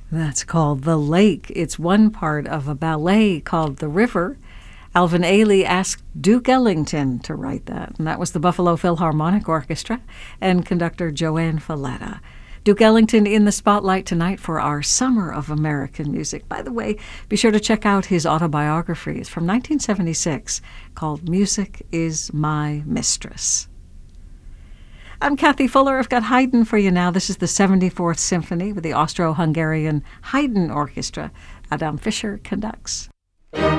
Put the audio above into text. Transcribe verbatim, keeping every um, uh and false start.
That's called The Lake. It's one part of a ballet called The River. Alvin Ailey asked Duke Ellington to write that, and that was the Buffalo Philharmonic Orchestra and conductor Joanne Falletta. Duke Ellington in the spotlight tonight for our Summer of American Music. By the way, be sure to check out his autobiography. It's from nineteen seventy-six called Music is My Mistress. I'm Kathy Fuller. I've got Haydn for you now. This is the seventy-fourth Symphony with the Austro-Hungarian Haydn Orchestra. Adam Fischer conducts.